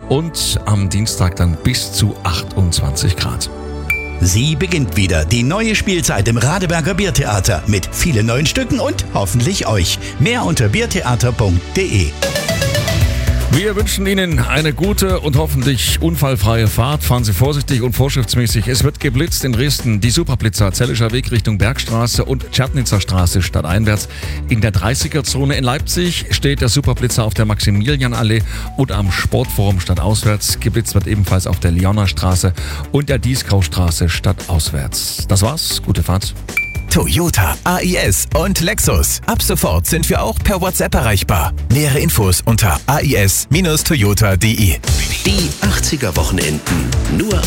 und am Dienstag dann bis zu 28 Grad. Sie beginnt wieder, die neue Spielzeit im Radeberger Biertheater mit vielen neuen Stücken und hoffentlich euch. Mehr unter biertheater.de. Wir wünschen Ihnen eine gute und hoffentlich unfallfreie Fahrt. Fahren Sie vorsichtig und vorschriftsmäßig. Es wird geblitzt in Dresden. Die Superblitzer Zellischer Weg Richtung Bergstraße und Tschernitzer Straße stadteinwärts. In der 30er-Zone in Leipzig steht der Superblitzer auf der Maximilianallee und am Sportforum stadtauswärts. Geblitzt wird ebenfalls auf der Lyoner Straße und der Dieskaustraße stadtauswärts. Das war's. Gute Fahrt. Toyota, AIS und Lexus. Ab sofort sind wir auch per WhatsApp erreichbar. Nähere Infos unter ais-toyota.de. Die 80er Wochenenden nur